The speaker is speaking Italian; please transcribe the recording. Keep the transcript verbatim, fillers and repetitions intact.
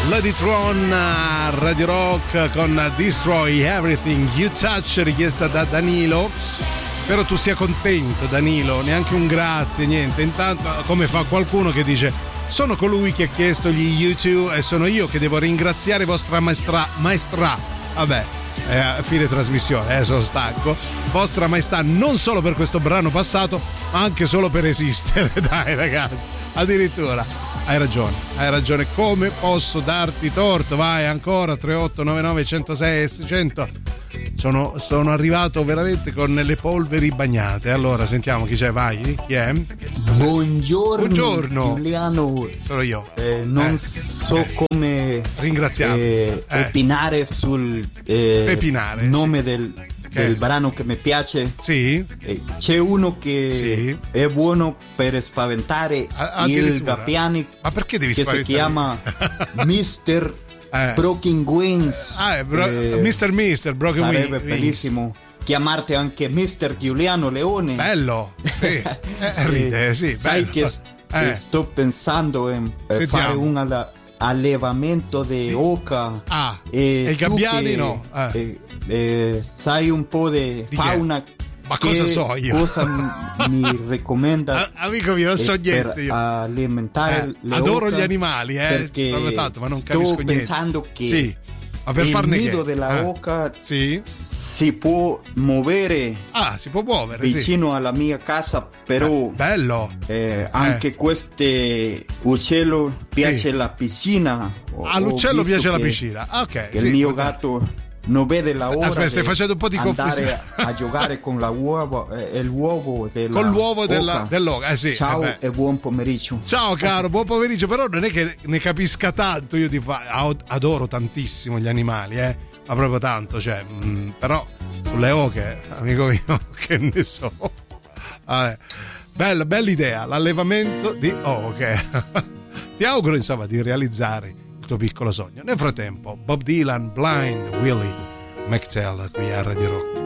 Ladytron a Radio Rock con Destroy Everything You Touch, richiesta da Danilo. Spero tu sia contento, Danilo, neanche un grazie, niente. Intanto, come fa qualcuno che dice: sono colui che ha chiesto gli U due e sono io che devo ringraziare vostra maestra maestra. Vabbè, eh, a fine trasmissione, eh, sono stanco. Vostra maestà, non solo per questo brano passato, ma anche solo per esistere. Dai ragazzi, addirittura. Hai ragione, hai ragione, come posso darti torto? Vai ancora, tre otto nove nove uno zero sei seicento. Sono, sono arrivato veramente con le polveri bagnate. Allora sentiamo chi c'è, vai, chi è? Buongiorno, Buongiorno. Giuliano. Sono io. Eh, non eh, so okay. come ringraziare, eh, eh. Epinare sul eh, Pepinare, nome sì. del, okay. del brano che mi piace. Sì. Eh, c'è uno che sì. è buono per spaventare A- il Gappiani. Ma perché devi che spaventare? si chiama mister Eh. Broken Wings. Ah, è bro- eh, mister Mister Broken Wings. Sarebbe bellissimo chiamarti anche mister Giuliano Leone. Bello, sì. eh, ride, sì, sai bello. che, s- eh. che sto pensando in eh, fare un alla- allevamento di oca. Ah, e, e i gabbiani che, no. Eh. eh, eh, sai un po' di fauna. Ma che cosa so io? Cosa m- mi recomienda? Ah, amico mio, non so eh, niente per io. alimentare Eh, le adoro oca, gli animali, eh, perché proprio tanto, ma non sto capisco niente. pensando che sì. Ma per il farne nido che? della eh. oca sì? si può muovere. Ah, si può muovere vicino sì. alla mia casa, però eh, bello. Eh, anche eh. queste uccello piace sì. la piscina. All'uccello piace la piscina. Ah, ok. Che sì, il mio gatto non vede la ora. Aspetta, stai facendo un po' di confusione. Andare a giocare con la uovo, eh, l'uovo della con l'uovo oca. della, dell'oca. Eh, sì, ciao eh e buon pomeriggio. Ciao caro, buon pomeriggio. Però non è che ne capisca tanto. Io ti fa... adoro tantissimo gli animali, eh. Ma proprio tanto, cioè. Mh, però sulle oche, amico mio, che ne so. Vabbè. Bella, bella idea, l'allevamento di oche. Ti auguro insomma di realizzare il tuo piccolo sogno. Nel frattempo, Bob Dylan, Blind Willie McTell qui a Radio Rock.